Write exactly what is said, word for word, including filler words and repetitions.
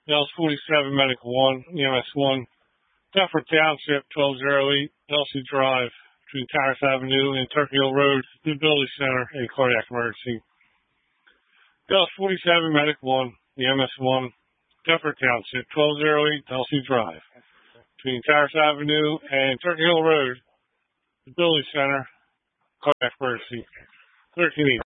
Dallas forty-seven Medical one, E M S one, Deptford Township twelve oh eight, Elsie Drive, between Terrace Avenue and Turkey Hill Road, Disability Center, a cardiac emergency. Dallas forty-seven Medical one, E M S one, Deptford Township twelve oh eight, Elsie Drive, between Terrace Avenue and Turkey Hill Road, Disability Center, cardiac emergency. thirteen eighty.